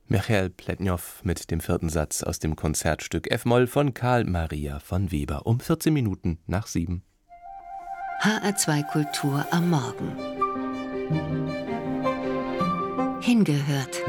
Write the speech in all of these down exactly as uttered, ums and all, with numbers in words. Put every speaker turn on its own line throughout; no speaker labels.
Michael Pletnjow mit dem vierten Satz aus dem Konzertstück F-Moll von Karl Maria von Weber um vierzehn Minuten nach sieben.
H R zwei Kultur am Morgen. Hingehört.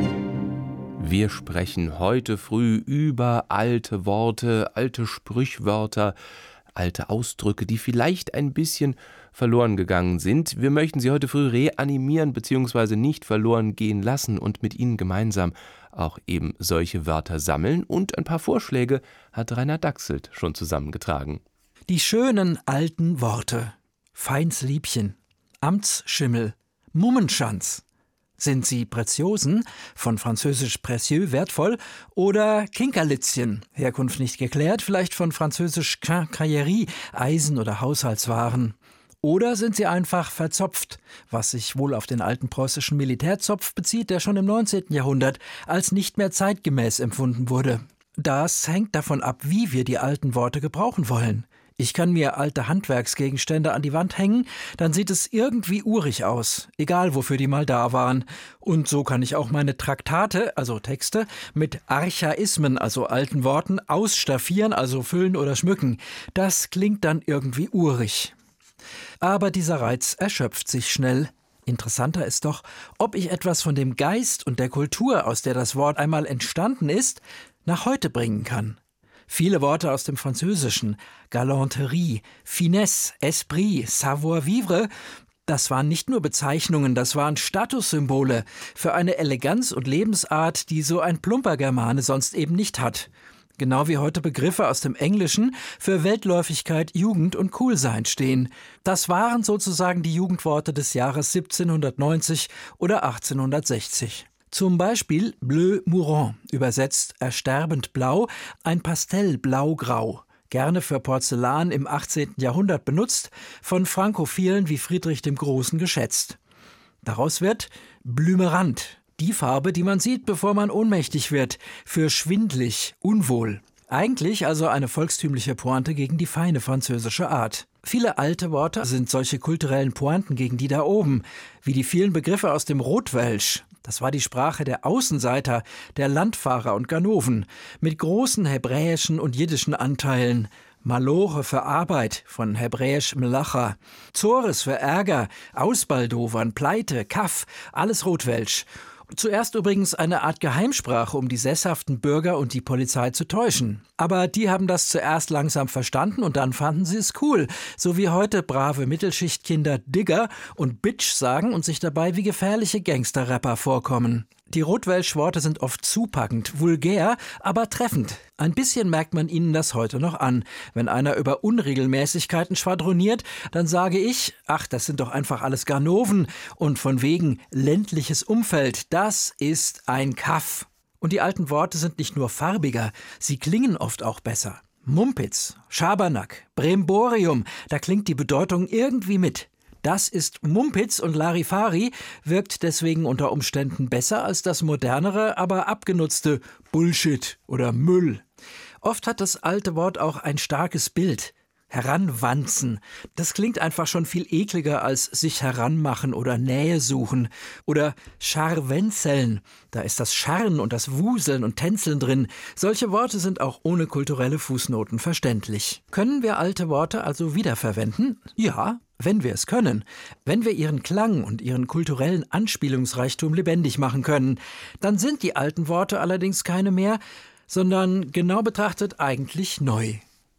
Wir sprechen heute früh über alte Worte, alte Sprichwörter, alte Ausdrücke, die vielleicht ein bisschen verloren gegangen sind. Wir möchten sie heute früh reanimieren bzw. nicht verloren gehen lassen und mit Ihnen gemeinsam auch eben solche Wörter sammeln. Und ein paar Vorschläge hat Rainer Dachselt schon zusammengetragen.
Die schönen alten Worte. Feinsliebchen, Amtsschimmel, Mummenschanz. Sind sie Preziosen, von französisch précieux, wertvoll, oder Kinkerlitzchen, Herkunft nicht geklärt, vielleicht von französisch quincaillerie, Eisen- oder Haushaltswaren. Oder sind sie einfach verzopft, was sich wohl auf den alten preußischen Militärzopf bezieht, der schon im neunzehnten Jahrhundert als nicht mehr zeitgemäß empfunden wurde. Das hängt davon ab, wie wir die alten Worte gebrauchen wollen. Ich kann mir alte Handwerksgegenstände an die Wand hängen, dann sieht es irgendwie urig aus, egal wofür die mal da waren. Und so kann ich auch meine Traktate, also Texte, mit Archaismen, also alten Worten, ausstaffieren, also füllen oder schmücken. Das klingt dann irgendwie urig. Aber dieser Reiz erschöpft sich schnell. Interessanter ist doch, ob ich etwas von dem Geist und der Kultur, aus der das Wort einmal entstanden ist, nach heute bringen kann. Viele Worte aus dem Französischen, Galanterie, Finesse, Esprit, Savoir-vivre, das waren nicht nur Bezeichnungen, das waren Statussymbole für eine Eleganz und Lebensart, die so ein plumper Germane sonst eben nicht hat. Genau wie heute Begriffe aus dem Englischen für Weltläufigkeit, Jugend und Coolsein stehen. Das waren sozusagen die Jugendworte des Jahres siebzehnhundertneunzig oder achtzehnhundertsechzig. Zum Beispiel Bleu Mourant, übersetzt ersterbend blau, ein Pastell blau-grau, gerne für Porzellan im achtzehnten Jahrhundert benutzt, von Frankophilen wie Friedrich dem Großen geschätzt. Daraus wird Blümerant, die Farbe, die man sieht, bevor man ohnmächtig wird, für schwindlig, unwohl. Eigentlich also eine volkstümliche Pointe gegen die feine französische Art. Viele alte Worte sind solche kulturellen Pointen gegen die da oben, wie die vielen Begriffe aus dem Rotwelsch. Das war die Sprache der Außenseiter, der Landfahrer und Ganoven, mit großen hebräischen und jiddischen Anteilen. Malore für Arbeit, von hebräisch Melacha. Zores für Ärger, Ausbaldowern, Pleite, Kaff, alles Rotwelsch. Zuerst übrigens eine Art Geheimsprache, um die sesshaften Bürger und die Polizei zu täuschen. Aber die haben das zuerst langsam verstanden und dann fanden sie es cool. So wie heute brave Mittelschichtkinder Digger und Bitch sagen und sich dabei wie gefährliche Gangster-Rapper vorkommen. Die Rotwelsch-Worte sind oft zupackend, vulgär, aber treffend. Ein bisschen merkt man ihnen das heute noch an. Wenn einer über Unregelmäßigkeiten schwadroniert, dann sage ich, ach, das sind doch einfach alles Ganoven. Und von wegen ländliches Umfeld, das ist ein Kaff. Und die alten Worte sind nicht nur farbiger, sie klingen oft auch besser. Mumpitz, Schabernack, Bremborium, da klingt die Bedeutung irgendwie mit. Das ist Mumpitz und Larifari, wirkt deswegen unter Umständen besser als das modernere, aber abgenutzte Bullshit oder Müll. Oft hat das alte Wort auch ein starkes Bild. Heranwanzen. Das klingt einfach schon viel ekliger als sich heranmachen oder Nähe suchen. Oder Scharwenzeln. Da ist das Scharren und das Wuseln und Tänzeln drin. Solche Worte sind auch ohne kulturelle Fußnoten verständlich. Können wir alte Worte also wiederverwenden? Ja, wenn wir es können. Wenn wir ihren Klang und ihren kulturellen Anspielungsreichtum lebendig machen können. Dann sind die alten Worte allerdings keine mehr, sondern genau betrachtet eigentlich neu.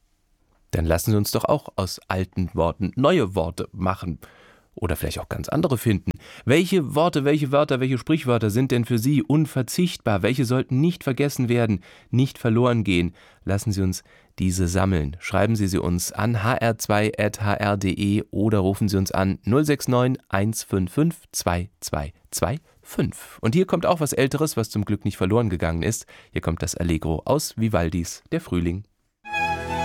Dann lassen Sie uns doch auch aus alten Worten neue Worte machen. Oder vielleicht auch ganz andere finden. Welche Worte, welche Wörter, welche Sprichwörter sind denn für Sie unverzichtbar? Welche sollten nicht vergessen werden, nicht verloren gehen? Lassen Sie uns diese sammeln. Schreiben Sie sie uns an h r zwei at h r punkt d e oder rufen Sie uns an null sechs neun eins fünf fünf zwei zwei zwei fünf. Und hier kommt auch was Älteres, was zum Glück nicht verloren gegangen ist. Hier kommt das Allegro aus Vivaldis Der Frühling.